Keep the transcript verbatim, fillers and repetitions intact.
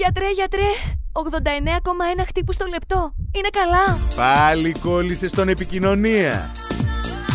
Γιατρέ, γιατρέ, ογδόντα εννέα κόμμα ένα χτύπους το λεπτό. Είναι καλά? Πάλι κόλλησες στον επικοινωνία.